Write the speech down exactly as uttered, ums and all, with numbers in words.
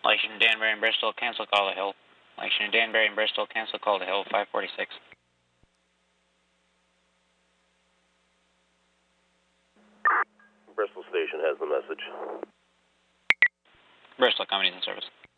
Lexington, Danbury, and Bristol, cancel call to Hill. Lexington, Danbury, and Bristol, cancel call to Hill, five forty-six. Bristol Station has the message. Bristol, companies in service.